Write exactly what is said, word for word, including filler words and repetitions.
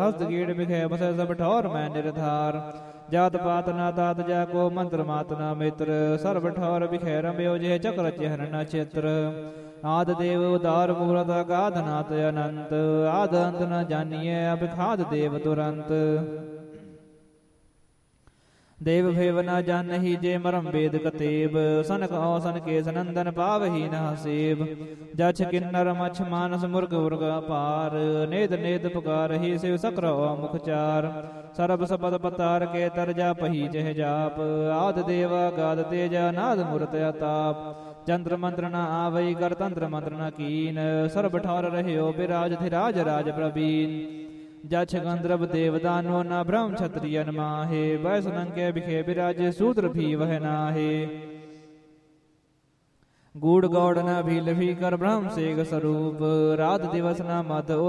हस्त कीड़ बिखे बसै सब ठौर मैं निर्धार जात पात ना तात जाको मंत्र मात ना मित्र सर्व ठौर बिखे रम्यो जे चक्र चहर न चित्र आद देव उदार मूरत अगाध नाथ अनंत आद अंत न जानिए अब खाद देव तुरंत देव भेव न जान ही जे मरम वेद कतेब सनक औसन के सनंदन पावही न सेब जछ किन्नर मछ मानस मुर्ग उर्ग अपार नेद नेद पुकार ही शिव सक्र मुख चार सरब सपद पतार के तरजा पही जह जाप आद देव गाद तेजा नाद मूर्त अताप जंत्र मंत्र न आवई कर तंत्र मंत्र न कीन सर्ब ठौर रह्यो बिराज धिराज राज प्रवीण जछ गंधर्व देवदानो न ब्रह्म क्षत्रियन माहे वैष्णव के बिखे बिराजे सूत्र भी वह नाहे गूढ़ गौड़ न भील भी कर ब्रह्म सेग स्वरूप रात दिवस न मत